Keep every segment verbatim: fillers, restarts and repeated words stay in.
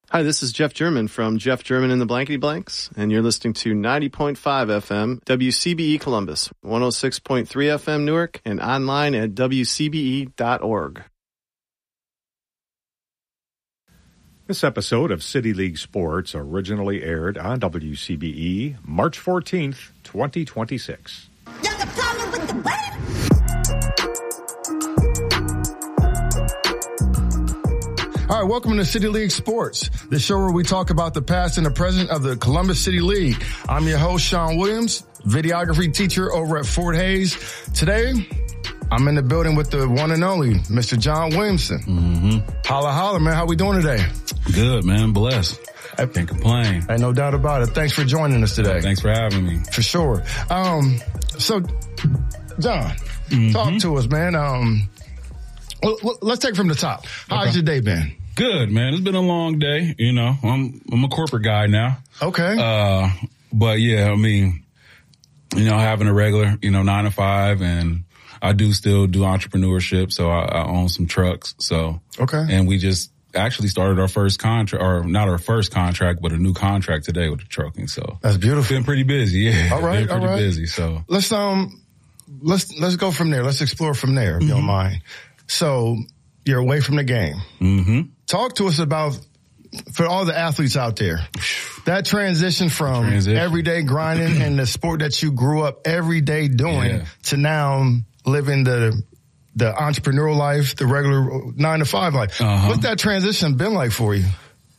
Hi, this is Jeff German from Jeff German and the Blankety Blanks, and you're listening to ninety point five F M, W C B E Columbus, one oh six point three F M Newark, and online at W C B E dot org. This episode of City League Sports originally aired on W C B E March fourteenth, twenty twenty-six. You got a problem with the what? All right, welcome to City League Sports, the show where we talk about the past and the present of the Columbus City League. I'm your host, Sean Williams, videography teacher over at Fort Hays. Today, I'm in the building with the one and only Mister John Williamson. Mm-hmm. Holla, holla, man. How we doing today? Good, man. Blessed. I can't complain. Ain't no doubt about it. Thanks for joining us today. Thanks for having me. For sure. Um, so, John, mm-hmm. talk to us, man. Um, well, let's take it from the top. How's okay. your day been? Good, man. It's been a long day. You know, I'm I'm a corporate guy now. Okay. Uh, but yeah, I mean, you know, having a regular, you know, nine to five, and I do still do entrepreneurship. So I, I own some trucks. So okay. And we just actually started our first contract, or not our first contract, but a new contract today with the trucking. So that's beautiful. Been pretty busy. Yeah. All right. Been pretty all right. busy. So let's um let's let's go from there. Let's explore from there, if mm-hmm. you don't mind. So you're away from the game. Mm-hmm. Talk to us about, for all the athletes out there, that transition from transition. everyday grinding and the sport that you grew up every day doing yeah. to now living the the entrepreneurial life, the regular nine to five life. Uh-huh. What's that transition been like for you?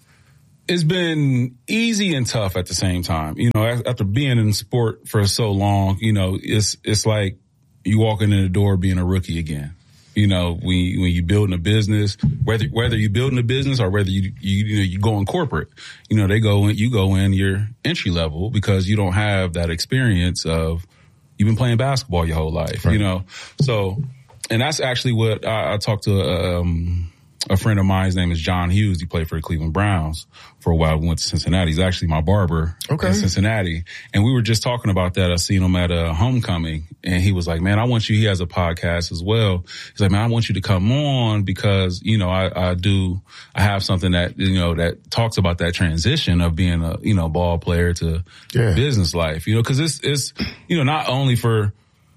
It's been easy and tough at the same time. You know, after being in sport for so long, you know, it's it's like you walking in the door being a rookie again. You know, when you, when you building a business, whether whether you building a business or whether you you you know you go in corporate, you know they go in, you go in your entry level because you don't have that experience of you've been playing basketball your whole life, right. you know. So, and that's actually what I, I talked to um, a friend of mine. His name is John Hughes. He played for the Cleveland Browns for a while. We went to Cincinnati. He's actually my barber okay. in Cincinnati. And we were just talking about that. I seen him at a homecoming, and he was like, man, I want you, he has a podcast as well. He's like, man, I want you to come on because, you know, I, I do, I have something that, you know, that talks about that transition of being a, you know, ball player to yeah. business life, you know, cause it's, it's, you know, not only for,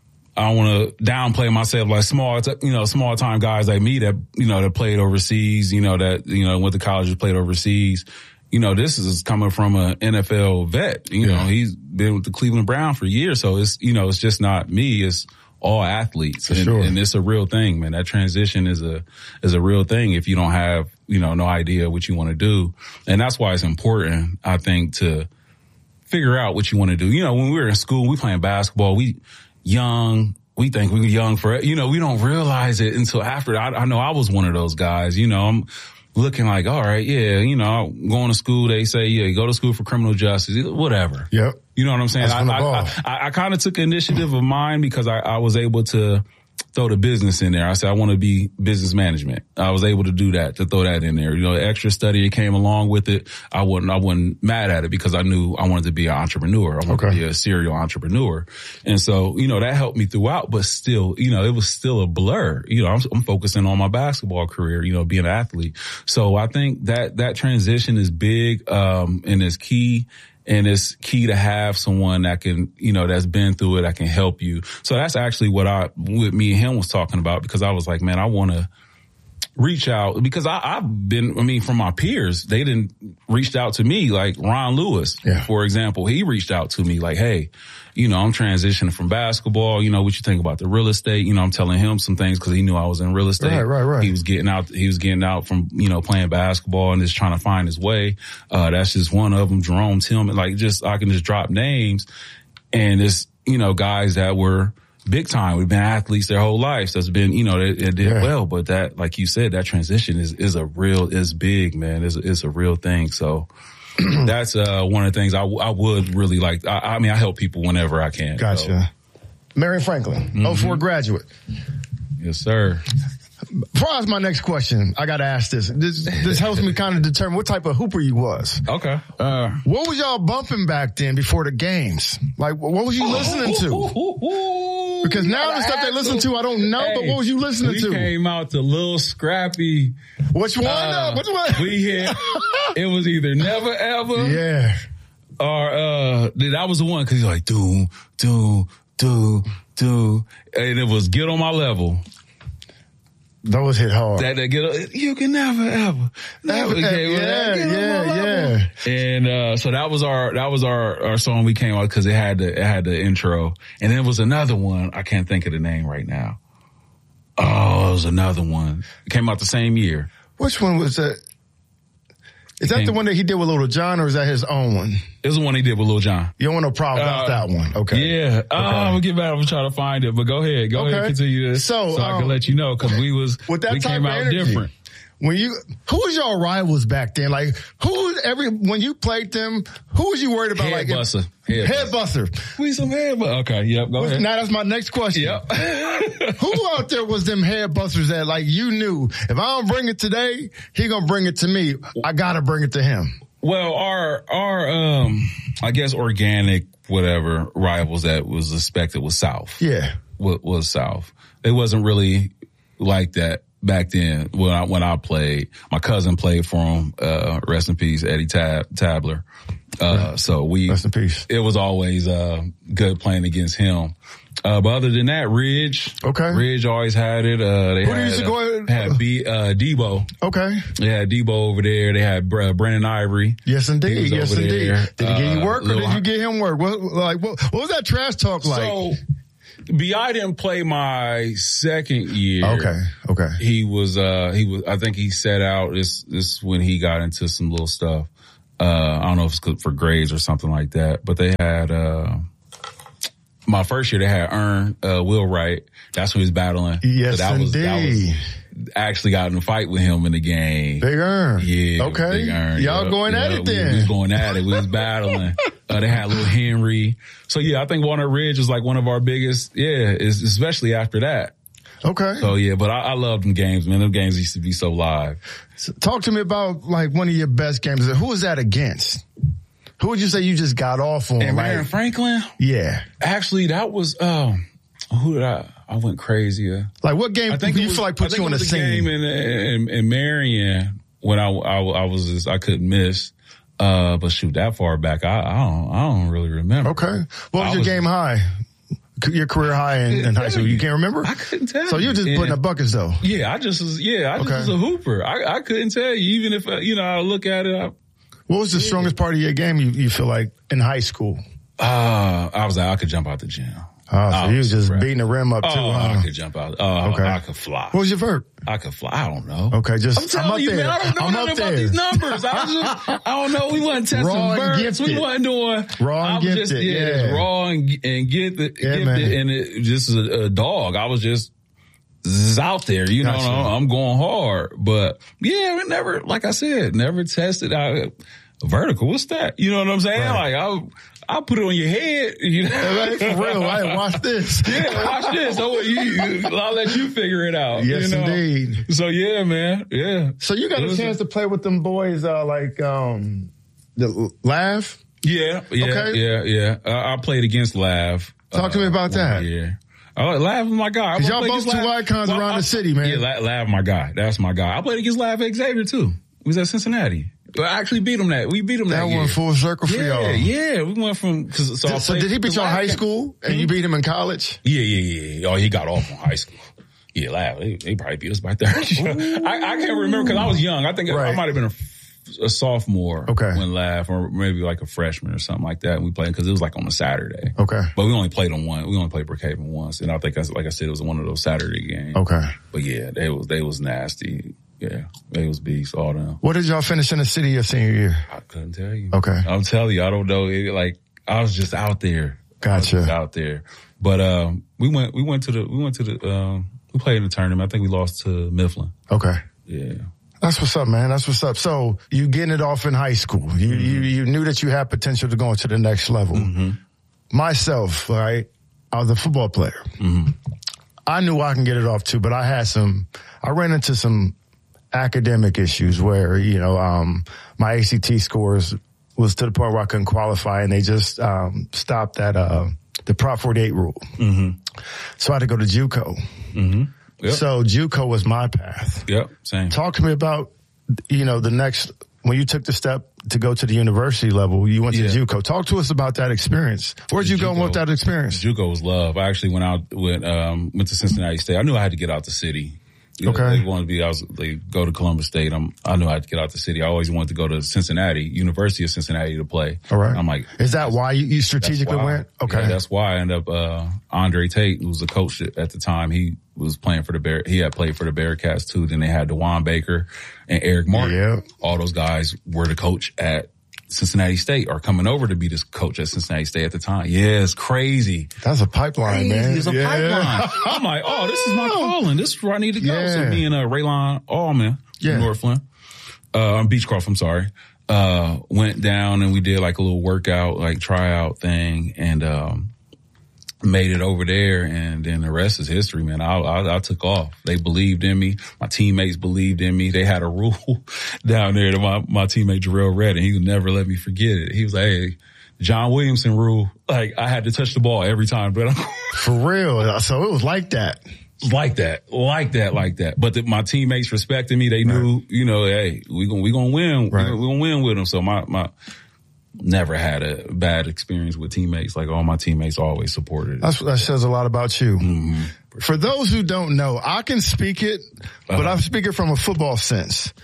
I don't want to downplay myself like small, you know, small time guys like me that, you know, that played overseas, you know, that, you know, went to college and played overseas. You know, this is coming from an N F L vet. You yeah. know, he's been with the Cleveland Browns for years. So it's, you know, it's just not me. It's all athletes. For and, sure. and it's a real thing, man. That transition is a, is a real thing if you don't have, you know, no idea what you want to do. And that's why it's important, I think, to figure out what you want to do. You know, when we were in school, we playing basketball, we young, we think we were young for, you know, we don't realize it until after. I, I know I was one of those guys, you know, I'm looking like, all right, yeah, you know, going to school, they say, yeah, you go to school for criminal justice, whatever. Yep. You know what I'm saying? That's I, I, I, I kind of took initiative of mine because I, I was able to throw the business in there. I said, I want to be business management. I was able to do that, to throw that in there. You know, the extra study that came along with it, I wasn't, I wasn't mad at it because I knew I wanted to be an entrepreneur. I wanted okay. to be a serial entrepreneur. And so, you know, that helped me throughout, but still, you know, it was still a blur. You know, I'm, I'm focusing on my basketball career, you know, being an athlete. So I think that, that transition is big, um, and is key. And it's key to have someone that can, you know, that's been through it, that can help you. So that's actually what I, with me and him was talking about, because I was like, man, I want to reach out because I, I've been, I mean, from my peers, they didn't reached out to me, like Ron Lewis, yeah. for example. He reached out to me like, hey, you know, I'm transitioning from basketball. You know, what you think about the real estate? You know, I'm telling him some things because he knew I was in real estate. Right, right, right. He was getting out, he was getting out from, you know, playing basketball and just trying to find his way. Uh, that's just one of them. Jerome Tillman, like just, I can just drop names, and it's, you know, guys that were big time. We've been athletes their whole lives. That's been, you know, it, it did yeah. well, but that, like you said, that transition is, is a real, is big, man. It's, it's a real thing. So that's, uh, one of the things I, I would really like. I, I mean, I help people whenever I can. Gotcha. So. Marion Franklin, mm-hmm. oh four graduate. Yes, sir. Before I ask my next question, I got to ask this. This, this helps me kind of determine what type of hooper you was. Okay. Uh, what was y'all bumping back then before the games? Like, what was you listening to? Because now the stuff they listen to, I don't know, hey, but what was you listening we to? We came out to Lil Scrappy. Which one? Uh, Which one? We hit, it was either Never Ever. Yeah. Or, uh, that was the one, cause he's like, do, do, do, do. And it was Get on My Level. Those hit hard. That, that get, you can never ever, never. Yeah, okay, yeah, yeah, yeah. And, uh, so that was our, that was our, our song we came out cause it had the, it had the intro. And then there was another one. I can't think of the name right now. Oh, it was another one. It came out the same year. Which one was that? Is that the one that he did with Lil Jon, or is that his own one? It was the one he did with Lil Jon. You don't want no problem uh, with that one. Okay. Yeah. Okay. Uh, I'm gonna get back. I'm gonna try to find it, but go ahead. Go okay. ahead. Continue this. So, so I um, can let you know, cause we was, with that we type came of out energy, different. When you, who was your rivals back then? Like, who was every, when you played them, who was you worried about? Head like, buster. Head, head buster. We some head buster. Okay. Yep. Go ahead. Now that's my next question. Yep. Who out there was them head busters that like you knew, if I don't bring it today, he gonna bring it to me. I gotta bring it to him. Well, our, our, um, I guess organic, whatever rivals that was expected was South. Yeah. Was, was South. It wasn't really like that back then when I, when I played. My cousin played for him, uh, rest in peace, Eddie Tab, Tabler. Uh, right. So we, rest in peace. It was always, uh, good playing against him. Uh, but other than that, Ridge. Okay. Ridge always had it. Uh, they Who had, used to uh, go had B, uh, Debo. Okay. They had Debo over there. They had uh, Brandon Ivory. Yes, indeed. Yes, indeed. There. Did he get you uh, work or did you get him work? What, like, what, what was that trash talk like? So, B I didn't play my second year. Okay. Okay. He was, uh, he was, I think he set out this, this when he got into some little stuff. Uh, I don't know if it's for grades or something like that, but they had, uh, my first year they had Earn, uh, Will Wright. That's who he was battling. Yes, so that indeed. Was, that was actually got in a fight with him in the game. Big Earn. Yeah. Okay. Big Earn. Y'all yeah, going yeah, at it then. We, we was going at it. We was battling. Uh, they had Lil Henry. So yeah, I think Walnut Ridge was like one of our biggest, yeah, is, especially after that. Okay. So yeah, but I, I love them games, man. Them games used to be so live. So talk to me about like one of your best games. Who was that against? Who would you say you just got off on? And like, Marion Franklin? Yeah. Actually, that was, um, who did I, I went crazy. Uh, like what game I think do you was, feel like put you on the scene? game in, in, in Marion when I, I, I was just, I couldn't miss. Uh, but shoot, that far back, I, I don't, I don't really remember. Okay. What was I your was, game high? Your career high in, in high school? You can't remember? I couldn't tell. So you're just you. putting up buckets though? Yeah, I just was, yeah, I just okay. was a hooper. I, I couldn't tell you, even if, uh, you know, I look at it. I, what was the yeah. strongest part of your game you, you feel like in high school? Uh, I was like, I could jump out the gym. Oh, so you was just right. beating the rim up too, oh, huh? I could jump out. Oh, okay. I could fly. What was your vert? I could fly. I don't know. Okay, just, I'm telling I'm up you, there. man, I don't know I'm nothing up about there. these numbers. I, just, I don't know. We wasn't testing raw verts. We wasn't doing. Raw and gifted, just, yeah. yeah. Raw and, and get the, yeah, gifted, man. and it just a, a dog. I was just out there, you know, gotcha. I'm going hard. But yeah, we never, like I said, never tested out vertical. What's that? You know what I'm saying? Right. Like, I I'll put it on your head. You know? Right, for real, right? Watch this. Yeah, watch this. So you, you, I'll let you figure it out. Yes, you know? indeed. So yeah, man. Yeah. So you got a chance to play with them boys, uh, like, um, the Lav? Yeah, yeah, okay. yeah, yeah. Uh, I played against Lav. Talk uh, to me about that. Yeah. Oh, Lav is my guy. Cause y'all both two icons well, around I, the city, man. Yeah, Lav, my guy. That's my guy. I played against Lav Xavier too. He was at Cincinnati. But I actually beat him that. We beat him that, that year. That went full circle for yeah, y'all. Yeah, we went from. Cause, so did, so did he beat you in high school and mm-hmm. you beat him in college? Yeah, yeah, yeah. Oh, he got off in high school. Yeah, Lav. They, they probably beat us by thirty. I, I can't remember because I was young. I think right. I might have been a, a sophomore okay. when Lav, or maybe like a freshman or something like that. And we played because it was like on a Saturday. Okay. But we only played on one. We only played Brookhaven once, and I think, like I said, it was one of those Saturday games. Okay. But yeah, they was they was nasty. Yeah, they was beasts, all them. What did y'all finish in the city your senior year? I couldn't tell you. Okay. I'm telling you, I don't know. It, like, I was just out there. Gotcha. I was just out there. But, um, we went, we went to the, we went to the, um, we played in the tournament. I think we lost to Mifflin. Okay. Yeah. That's what's up, man. That's what's up. So you getting it off in high school. You, mm-hmm. you, you knew that you had potential to go to the next level. Mm-hmm. Myself, right? I was a football player. Mm-hmm. I knew I can get it off too, but I had some, I ran into some academic issues where, you know, um, my A C T scores was to the point where I couldn't qualify and they just, um, stopped at, uh, the Prop forty-eight rule. Mm-hmm. So I had to go to JUCO. Mm-hmm. Yep. So JUCO was my path. Yep, same. Talk to me about, you know, the next, when you took the step to go to the university level, you went to Yeah. JUCO. Talk to us about that experience. Where'd you go JUCO, with that experience? JUCO was love. I actually went out with, um, went to Cincinnati State. I knew I had to get out the city. You know, Okay. They wanted to be, I was, they go to Columbus State. I'm, I knew I had to get out the city. I always wanted to go to Cincinnati, University of Cincinnati to play. All right. I'm like, is that why you, you that's strategically why. went? Okay. Yeah, that's why I ended up, uh, Andre Tate, who was the coach at the time. He was playing for the Bear, he had played for the Bearcats too. Then they had DeJuan Baker and Eric Martin. Yeah. All those guys were the coach at Cincinnati State, or coming over to be this coach at Cincinnati State at the time. Yeah, it's crazy. That's a pipeline, man. It's a Yeah. pipeline. I'm like, oh, this is my calling. This is where I need to go. Yeah. So me and uh, Raylon Allman Yeah. from Northland, uh, on Beechcroft, I'm sorry, uh, went down and we did like a little workout, like tryout thing, and um, made it over there. And then the rest is history, man. I, I, I took off. They believed in me. My teammates believed in me. They had a rule down there that my, my teammate Jarrell read, and he would never let me forget it. He was like, hey, John Williamson rule, like I had to touch the ball every time, but For real. So it was like that. like that, like that, like that. But the, my teammates respected me. They knew, right. you know, hey, we gonna, we gonna win. Right. We gonna win with them. So my, my, never had a bad experience with teammates. Like all my teammates always supported it. That's, that says a lot about you. Mm-hmm. For those who don't know, I can speak it, but Uh-huh. I'm speaking from a football sense.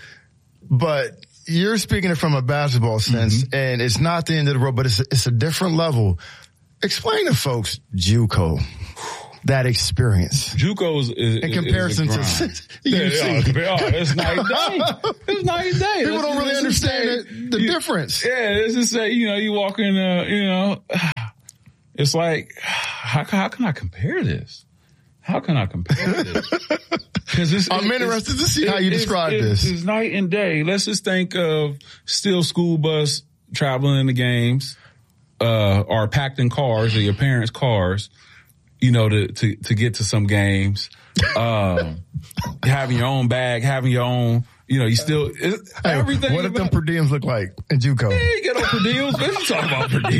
But you're speaking it from a basketball sense, Mm-hmm. and it's not the end of the road, but it's a, it's a different level. Explain to folks JUCO, that experience. JUCO is, is In comparison is to to U yeah, C. yeah, compare- oh, it's night and day. It's night and day. People Let's don't just- really let's just understand say- it, the you- difference. Yeah, let's just say, you know, you walk in, uh, you know, it's like, how, how can I compare this? How can I compare this? Because it's, I'm it's- interested to see how you it's- describe it's, this. It's night and day. Let's just think of still school bus traveling in the games, uh, or packed in cars or your parents' cars, you know, to, to, to get to some games, um, having your own bag, having your own, you know, you still, it, Hey, everything. what if them about- per diems look like in JUCO? Yeah, you get on per diems. Let's talk about per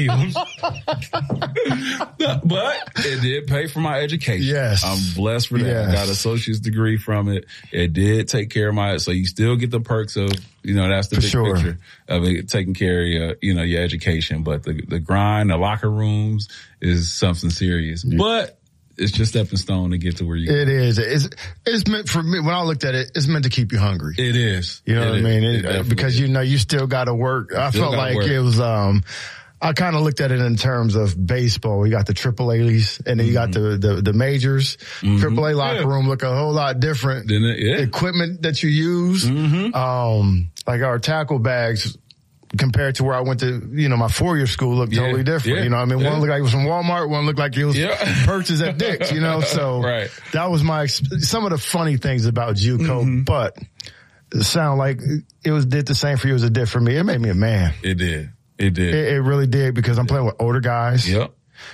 diems. But it did pay for my education. Yes. I'm blessed for that. Yes. I got an associate's degree from it. It did take care of my, so you still get the perks of, you know, that's the For big sure. picture of it, taking care of your, you know, your education. But the, the grind, the locker rooms is something serious. Yeah. But it's just stepping stone to get to where you It is. It's, it's meant for me. When I looked at it, it's meant to keep you hungry. It is. You know it what is. I mean? It It, because you know, you still got to work. I Still felt gotta like work. it was, um, I kind of looked at it in terms of baseball. You got the triple A's and then you got the, the, the majors. Mm-hmm. Triple A locker Yeah. room look a whole lot different. Didn't it? Yeah. Equipment that you use. Mm-hmm. Um, like our tackle bags compared to where I went to, you know, my four-year school looked Yeah. totally different. Yeah. You know what I mean? Yeah. One looked like it was from Walmart, one looked like it was Yeah. purchased at Dick's, you know? So Right. that was my, exp- some of the funny things about JUCO, Mm-hmm. but it sound like it was did the same for you as it did for me. It made me a man. It did. It did. It, it really did because I'm playing with older guys. Yep.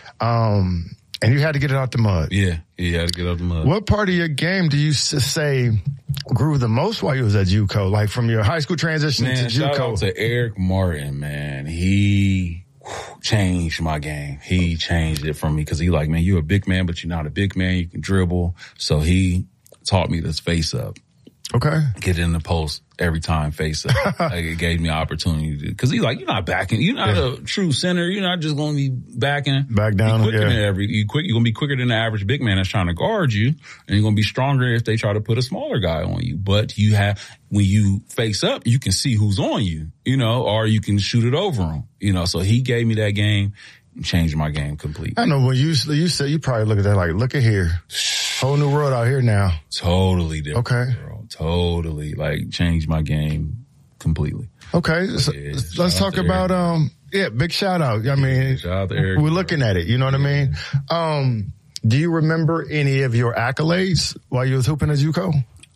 Um, and you had to get it out the mud. Yeah. You had to get out the mud. What part of your game do you s- say grew the most while you was at JUCO? Like from your high school transition Man, to shout out JUCO? to Eric Martin, man. He whew, changed my game. He changed it for me because he like, man, you're a big man, but you're not a big man. You can dribble. So he taught me to face up, Okay. get in the post every time, face up. Like it gave me an opportunity to, cause he's like, you're not backing, you're not Yeah. a true center. You're not just going to be backing. Back down, You're quicker yeah. than every, you quick, you're going to be quicker than the average big man that's trying to guard you. And you're going to be stronger if they try to put a smaller guy on you. But you have, when you face up, you can see who's on you, you know, or you can shoot it over them, you know. So he gave me that game and changed my game completely. I know when you, you said, you probably look at that like, look at here. Whole new world out here now. Totally different. Okay. Bro. Totally like changed my game completely. Okay. So Yeah, let's shout out talk to about, Eric. um, yeah, big shout out. I mean, Shout out to Eric. we're looking at it. You know what I mean? Um, do you remember any of your accolades while you was hooping at JUCO?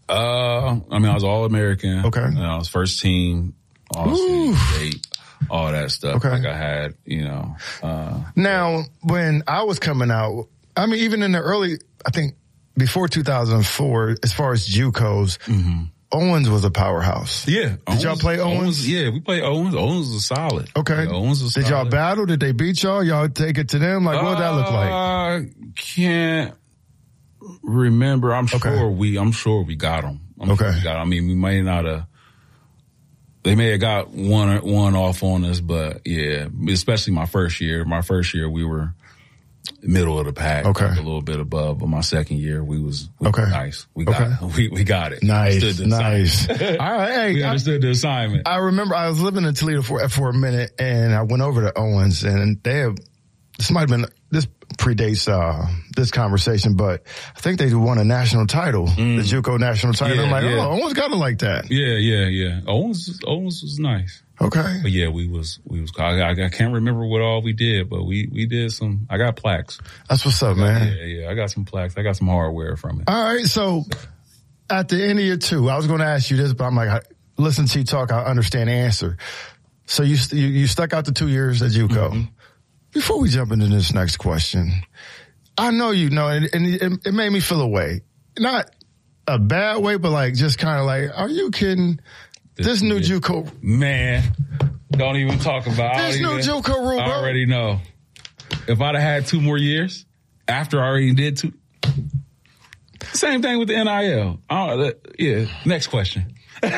Uh, I mean, I was all American. Okay. And I was first team, all state, all that stuff. Okay. Like I had, you know, uh, Now, when I was coming out, I mean, even in the early, I think before two thousand four, as far as JUCOs, mm-hmm. Owens was a powerhouse. Yeah. Did Owens, y'all play Owens? Owens? Yeah, we played Owens. Owens was solid. Okay. Yeah, Owens was Did solid. y'all battle? Did they beat y'all? Y'all take it to them? Like, what did that look like? I can't remember. I'm Okay. sure we, I'm sure we got them. I'm Okay. Sure we got 'em. I mean, we may not have, they may have got one, one off on us, but yeah, especially my first year. My first year, we were middle of the pack, Okay. like a little bit above. But my second year, we was, we Okay. was nice. We got, Okay. we, we got it. Nice, Understood the nice. assignment. All right, hey, we I- understood the assignment. I remember I was living in Toledo for for a minute, and I went over to Owens, and they have, this might have been, this predates uh, this conversation, but I think they won a national title, Mm. the JUCO national title. Yeah, I'm like, yeah. oh, Owens got it like that. Yeah, yeah, yeah. Owens, Owens was nice. Okay. But yeah, we was, we was, I, I, I can't remember what all we did, but we, we did some, I got plaques. That's what's up, man. Yeah, yeah, I got some plaques. I got some hardware from it. All right, so at the end of year two, I was going to ask you this, but I'm like, I- listen to you talk, I understand the answer. So you you, you stuck out the two years at JUCO. Mm-hmm. Before we jump into this next question, I know you know, and, and it, it made me feel a way. Not a bad way, but like just kind of like, are you kidding? This, this new is, JUCO. Man, don't even talk about it. This new even, JUCO rule, I bro. already know. If I'd have had two more years, after I already did two, same thing with the N I L. Uh, yeah, next question. So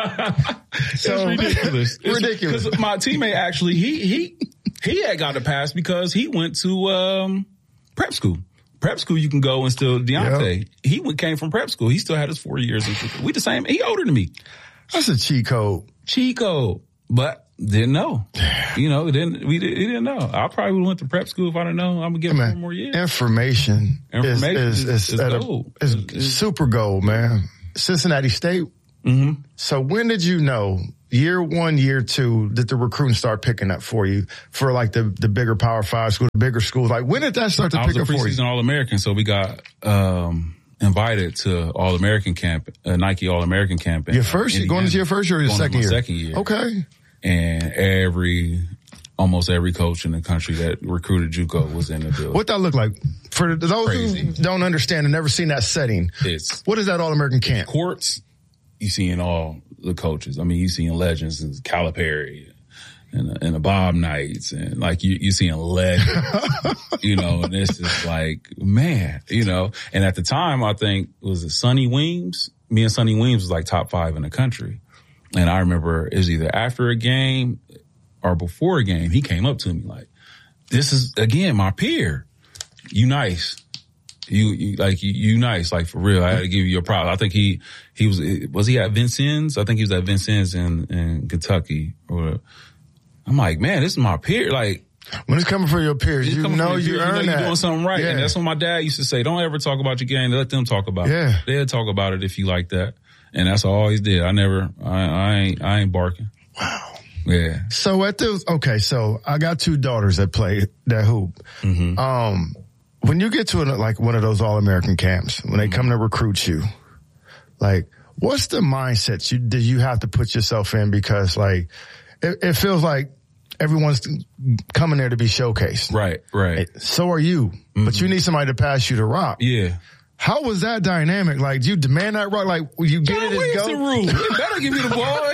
It's ridiculous. It's ridiculous. Because my teammate actually, he he he had got a pass because he went to um, prep school. Prep school, you can go and still Deontay. Yep. He went, came from prep school. He still had his four years. We the same. He older than me. That's a cheat code. Cheat code, but didn't know. You know, didn't we? Did, he didn't know. I probably would have went to prep school if I'd have known. I'm gonna give him Man, four more years. Information, Information is, is, is- is, is at a- gold. is Is- super gold, man. Cincinnati State. Mm-hmm. So when did you know, year one, year two, did the recruiting start picking up for you for like the, the bigger Power Five schools, the bigger schools? Like when did that start to I pick was a up for you? preseason All-American, so we got um, invited to All-American camp, uh, Nike All-American camp. in, Your uh, first, Indiana. going into your first year or your Going second into year? my second year. Okay. And every, almost every coach in the country that recruited JUCO was in the building. What that look like? For those Crazy. who don't understand and never seen that setting, It's what is that All-American camp? courts, you seeing all the coaches. I mean, you seeing legends and Calipari and, and the Bob Knights and like you, you seeing legends, you know, and it's just like, man, you know, and at the time I think, was it Sonny Weems? Me and Sonny Weems was like top five in the country. And I remember it was either after a game or before a game, he came up to me like, this is again, my peer. You nice. You, you like you, you nice, like for real. I had to give you your props. I think he he was was he at Vincennes? I think he was at Vincennes in in Kentucky. Or I'm like, man, this is my peer. Like When it's coming from your peers, it's you coming know from you your peers, earn know that. you're doing something right. Yeah. And that's what my dad used to say. Don't ever talk about your game. Let them talk about Yeah. it. They'll talk about it if you like that. And that's all I always did. I never, I, I ain't, I ain't barking. Wow. Yeah. So at those, okay, so I got two daughters that play that hoop. Mm-hmm. Um, when you get to an, like one of those All-American camps, when they come to recruit you, like what's the mindset you do you have to put yourself in? Because like it, it feels like everyone's coming there to be showcased. Right, right. So are you, mm-hmm. but you need somebody to pass you the rock. Yeah. How was that dynamic? Like, do you demand that rock? Like, you get John it and Williamson go? rule. They better give me the ball. I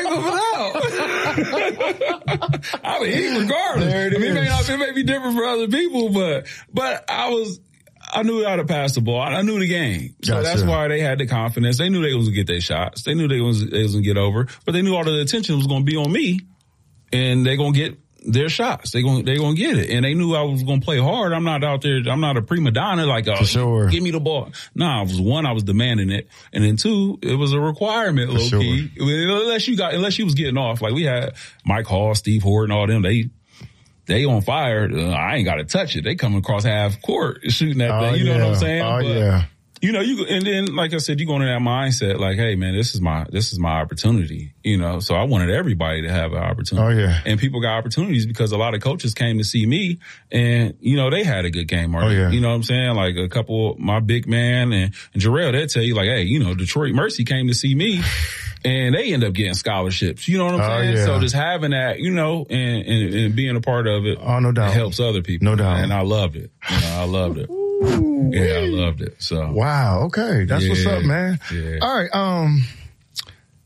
ain't gonna out. I mean, he regardless. There it I mean, it may, is. not, it may be different for other people, but but I was. I knew how to pass the ball. I knew the game. So Gotcha. that's why they had the confidence. They knew they was going to get their shots. They knew they was, they was going to get over, but they knew all the attention was going to be on me and they going to get their shots. They going, they going to get it. And they knew I was going to play hard. I'm not out there. I'm not a prima donna like, oh, For sure. give me the ball. Nah, I was one, I was demanding it. And then two, it was a requirement, low sure. key. Unless you got, unless you was getting off. Like we had Mike Hall, Steve Horton, all them. They, They on fire. Uh, I ain't got to touch it. They coming across half court shooting that Oh, thing. You know yeah. what I'm saying? Oh, But, yeah. You know, you and then like I said, you go into that mindset like, hey man, this is my this is my opportunity. You know, so I wanted everybody to have an opportunity. Oh, yeah. And people got opportunities because a lot of coaches came to see me, and you know they had a good game. Or Oh, yeah. You know what I'm saying? Like a couple, my big man and, and Jarrell, they'll tell you like, hey, you know, Detroit Mercy came to see me. And they end up getting scholarships. You know what I'm Oh, saying? yeah. So just having that, you know, and, and, and being a part of it, Oh, no doubt. it helps other people. No doubt. And I loved it. You know, I loved it. Yeah, I loved it. So Wow. Okay. That's what's Yeah, up, man. yeah. All right. Um,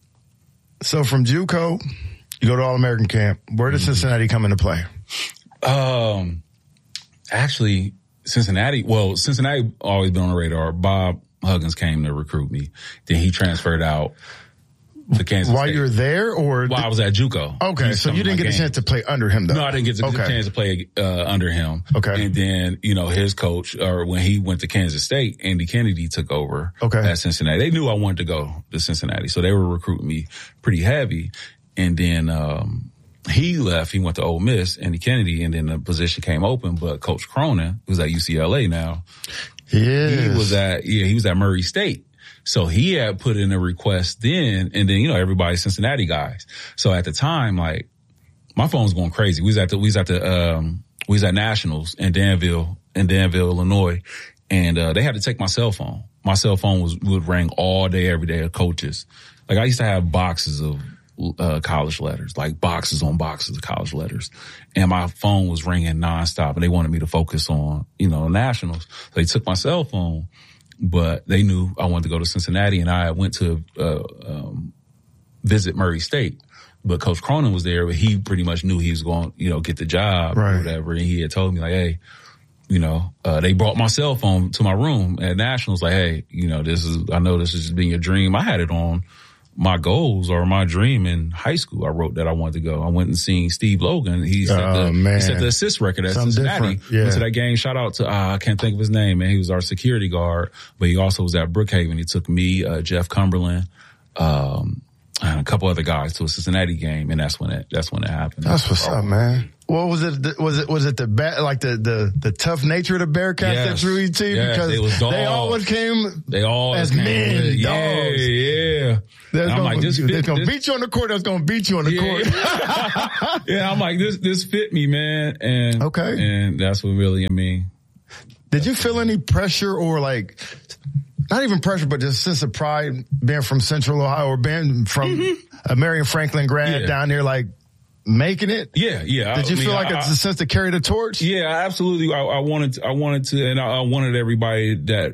So from JUCO, you go to All-American camp. Where does mm-hmm. Cincinnati come into play? Um, actually, Cincinnati, well, Cincinnati always been on the radar. Bob Huggins came to recruit me. Then he transferred out to Kansas While State. you're there, or while I was at JUCO. Okay, so you didn't get games. a chance to play under him, though. No, I didn't get a okay. chance to play uh, under him. Okay, and then you know his coach, or when he went to Kansas State, Andy Kennedy took over. Okay. At Cincinnati, they knew I wanted to go to Cincinnati, so they were recruiting me pretty heavy. And then um he left. He went to Ole Miss, Andy Kennedy, and then the position came open. But Coach Cronin, who's at U C L A now, yes. he was at yeah he was at Murray State. So he had put in a request then, and then, you know, everybody's Cincinnati guys. So at the time, like, my phone was going crazy. We was at the, we was at the, um, we was at Nationals in Danville, in Danville, Illinois, and, uh, they had to take my cell phone. My cell phone was, would ring all day, every day of coaches. Like, I used to have boxes of, uh, college letters, like boxes on boxes of college letters. And my phone was ringing nonstop, and they wanted me to focus on, you know, Nationals. So they took my cell phone. But they knew I wanted to go to Cincinnati, and I went to uh, um, visit Murray State. But Coach Cronin was there, but he pretty much knew he was going, you know, get the job right. or whatever. And he had told me, like, hey, you know, uh, they brought my cell phone to my room at Nationals. Like, hey, you know, this is, I know this has been your dream. I had it on my goals or my dream in high school. I wrote that I wanted to go. I went and seen Steve Logan. He set, oh, the, man. he set the assist record at Something Cincinnati. different. Yeah. Went to that game. Shout out to, uh, I can't think of his name, man. He was our security guard, but he also was at Brookhaven. He took me, uh, Jeff Cumberland, um, and a couple other guys to a Cincinnati game, and that's when it, that's when it happened. That's what's oh. up, man. What was it? Was it was it the ba- like the, the the tough nature of the Bearcats yes. that drew you to? Yes, because they, was they always came. They always as came men, with, dogs. Yeah, yeah. They're I'm gonna, like, this they're fit, gonna this, beat you on the court. That's gonna beat you on the yeah, court. Yeah. yeah, I'm like, this this fit me, man. And okay, and that's what really I mean. Did you feel any pressure or like? Not even pressure, but just a sense of pride being from Central Ohio or being from mm-hmm. a Marion Franklin grad yeah. down here, like making it. Yeah, yeah. Did you I feel mean, like I, it's a sense to carry the torch? Yeah, absolutely. I, I wanted, to, I wanted to, and I, I wanted everybody that